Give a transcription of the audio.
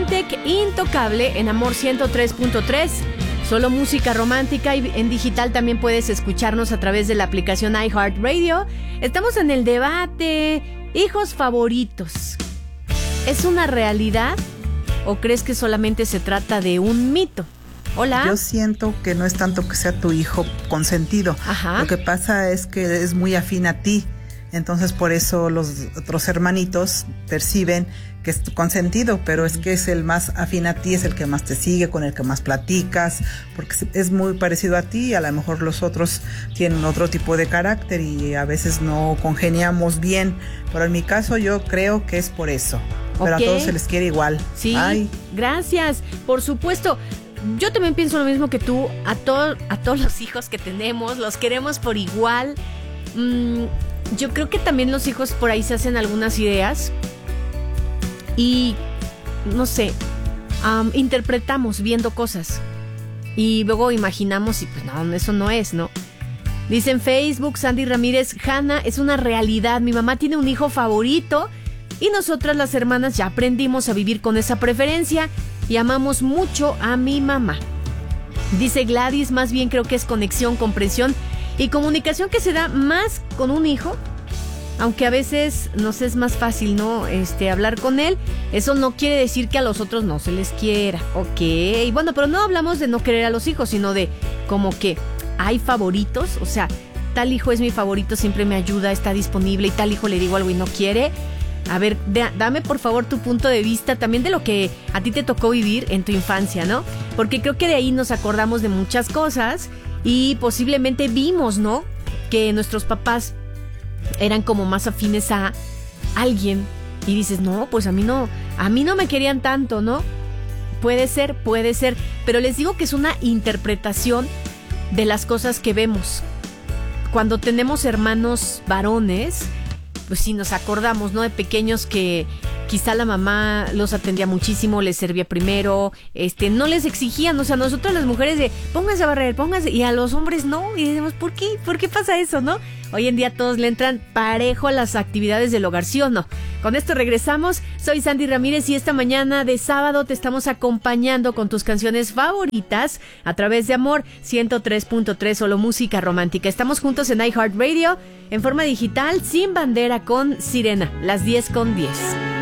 Intec Intocable en Amor 103.3. Solo música romántica, y en digital también puedes escucharnos a través de la aplicación iHeartRadio. Estamos en el debate. Hijos favoritos. ¿Es una realidad o crees que solamente se trata de un mito? Hola. Yo siento que no es tanto que sea tu hijo consentido. Ajá. Lo que pasa es que es muy afín a ti. Entonces por eso los otros hermanitos perciben que es tu consentido, pero es que es el más afín a ti, es el que más te sigue, con el que más platicas, porque es muy parecido a ti. A lo mejor los otros tienen otro tipo de carácter y a veces no congeniamos bien, pero en mi caso yo creo que es por eso. Pero Okay. a todos se les quiere igual. Sí, Ay. Gracias, por supuesto. Yo también pienso lo mismo que tú. A todos los hijos que tenemos los queremos por igual. Yo creo que también los hijos por ahí se hacen algunas ideas y, no sé, interpretamos viendo cosas y luego imaginamos y pues no, eso no es, ¿no? Dice en Facebook Sandy Ramírez, Hanna, es una realidad, mi mamá tiene un hijo favorito y nosotras las hermanas ya aprendimos a vivir con esa preferencia y amamos mucho a mi mamá. Dice Gladys, más bien creo que es conexión, comprensión y comunicación que se da más con un hijo, aunque a veces nos es más fácil, ¿no? Hablar con él. Eso no quiere decir que a los otros no se les quiera. Ok, bueno, pero no hablamos de no querer a los hijos, sino de como que hay favoritos. O sea, tal hijo es mi favorito, siempre me ayuda, está disponible, y tal hijo le digo algo y no quiere. A ver, dame por favor tu punto de vista también de lo que a ti te tocó vivir en tu infancia, ¿no? Porque creo que de ahí nos acordamos de muchas cosas y posiblemente vimos, ¿no? Que nuestros papás eran como más afines a alguien y dices, no, pues a mí no me querían tanto, ¿no? Puede ser, pero les digo que es una interpretación de las cosas que vemos. Cuando tenemos hermanos varones, pues sí nos acordamos, ¿no? De pequeños que quizá la mamá los atendía muchísimo, les servía primero, no les exigían, o sea, nosotros las mujeres de pónganse a barrer, y a los hombres no, y decimos, ¿por qué? ¿Por qué pasa eso, no? Hoy en día todos le entran parejo a las actividades del hogar, ¿sí o no? Con esto regresamos, soy Sandy Ramírez y esta mañana de sábado te estamos acompañando con tus canciones favoritas a través de Amor 103.3, solo música romántica. Estamos juntos en iHeartRadio, en forma digital, sin bandera con Sirena, las 10:10.